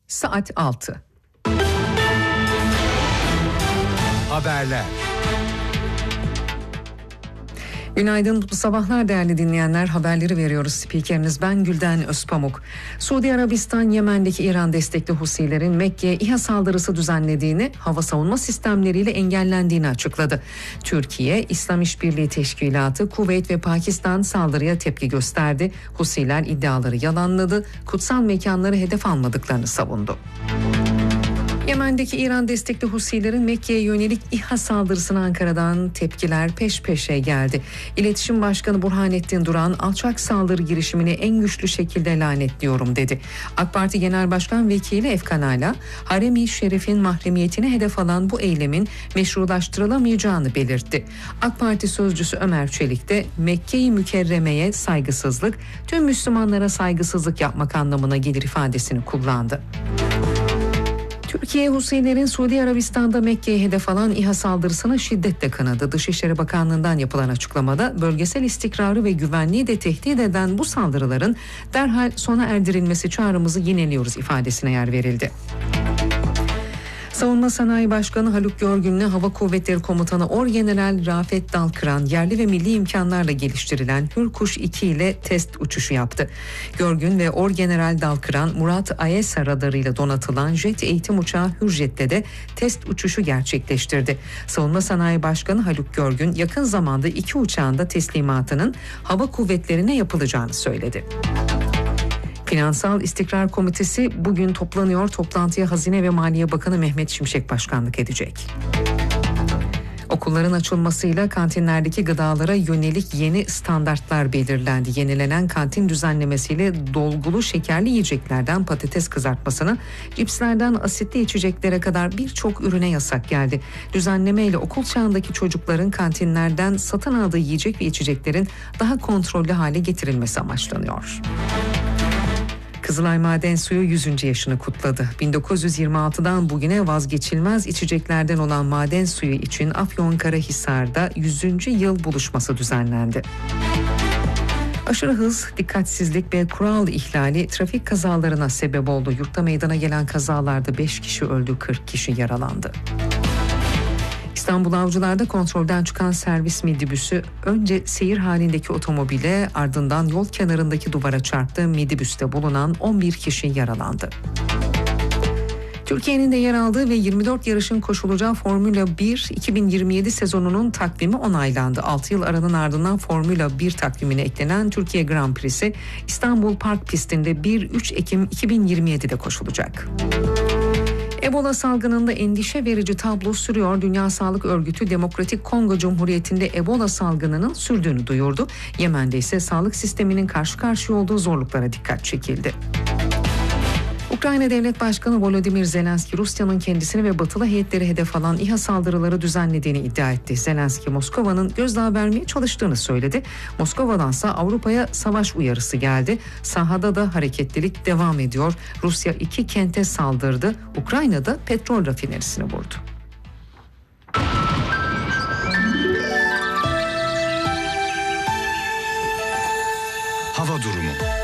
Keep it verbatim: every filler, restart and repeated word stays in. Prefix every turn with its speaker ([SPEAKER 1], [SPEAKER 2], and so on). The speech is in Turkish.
[SPEAKER 1] Saat altı.
[SPEAKER 2] Haberler.
[SPEAKER 1] Günaydın, mutlu sabahlar değerli dinleyenler. Haberleri veriyoruz. Spikeriniz ben Gülden Özpamuk. Suudi Arabistan, Yemen'deki İran destekli Husilerin Mekke'ye İHA saldırısı düzenlediğini, hava savunma sistemleriyle engellendiğini açıkladı. Türkiye, İslam İşbirliği Teşkilatı, Kuveyt ve Pakistan saldırıya tepki gösterdi. Husiler iddiaları yalanladı, kutsal mekanları hedef almadıklarını savundu. Yemen'deki İran destekli Husilerin Mekke'ye yönelik İHA saldırısına Ankara'dan tepkiler peş peşe geldi. İletişim Başkanı Burhanettin Duran, alçak saldırı girişimini en güçlü şekilde lanetliyorum dedi. AK Parti Genel Başkan Vekili Efkan Ala, Harem-i Şerif'in mahremiyetini hedef alan bu eylemin meşrulaştırılamayacağını belirtti. AK Parti sözcüsü Ömer Çelik de Mekke-i Mükerreme'ye saygısızlık, tüm Müslümanlara saygısızlık yapmak anlamına gelir ifadesini kullandı. Türkiye, Husilerin Suudi Arabistan'da Mekke'ye hedef alan İHA saldırısını şiddetle kınadı. Dışişleri Bakanlığı'ndan yapılan açıklamada bölgesel istikrarı ve güvenliği de tehdit eden bu saldırıların derhal sona erdirilmesi çağrımızı yineliyoruz ifadesine yer verildi. Savunma Sanayi Başkanı Haluk Görgün'le Hava Kuvvetleri Komutanı Orgeneral Rafet Dalkıran yerli ve milli imkanlarla geliştirilen Hürkuş iki ile test uçuşu yaptı. Görgün ve Orgeneral Dalkıran, Murat AESA radarıyla donatılan jet eğitim uçağı Hürjet'te de test uçuşu gerçekleştirdi. Savunma Sanayi Başkanı Haluk Görgün, yakın zamanda iki uçağın da teslimatının Hava Kuvvetleri'ne yapılacağını söyledi. Finansal İstikrar Komitesi bugün toplanıyor. Toplantıya Hazine ve Maliye Bakanı Mehmet Şimşek başkanlık edecek. Okulların açılmasıyla kantinlerdeki gıdalara yönelik yeni standartlar belirlendi. Yenilenen kantin düzenlemesiyle dolgulu şekerli yiyeceklerden patates kızartmasına, cipslerden asitli içeceklere kadar birçok ürüne yasak geldi. Düzenlemeyle okul çağındaki çocukların kantinlerden satın aldığı yiyecek ve içeceklerin daha kontrollü hale getirilmesi amaçlanıyor. Kızılay Maden Suyu yüzüncü yaşını kutladı. bin dokuz yüz yirmi altıdan bugüne vazgeçilmez içeceklerden olan maden suyu için Afyonkarahisar'da yüzüncü yıl buluşması düzenlendi. Aşırı hız, dikkatsizlik ve kural ihlali trafik kazalarına sebep oldu. Yurtta meydana gelen kazalarda beş kişi öldü, kırk kişi yaralandı. İstanbul Avcılar'da kontrolden çıkan servis midibüsü önce seyir halindeki otomobile, ardından yol kenarındaki duvara çarptı. Midibüste bulunan on bir kişi yaralandı. Türkiye'nin de yer aldığı ve yirmi dört yarışın koşulacağı Formula bir iki bin yirmi yedi sezonunun takvimi onaylandı. altı yıl aranın ardından Formula bir takvimine eklenen Türkiye Grand Prix'si İstanbul Park pistinde bir üç Ekim iki bin yirmi yedide koşulacak. Ebola salgınında endişe verici tablo sürüyor. Dünya Sağlık Örgütü Demokratik Kongo Cumhuriyeti'nde Ebola salgınının sürdüğünü duyurdu. Yemen'de ise sağlık sisteminin karşı karşıya olduğu zorluklara dikkat çekildi. Ukrayna Devlet Başkanı Volodymyr Zelenski, Rusya'nın kendisini ve batılı heyetleri hedef alan İHA saldırıları düzenlediğini iddia etti. Zelenski, Moskova'nın gözdağı vermeye çalıştığını söyledi. Moskova'dansa Avrupa'ya savaş uyarısı geldi. Sahada da hareketlilik devam ediyor. Rusya iki kente saldırdı. Ukrayna'da petrol rafinerisini vurdu.
[SPEAKER 2] Hava durumu.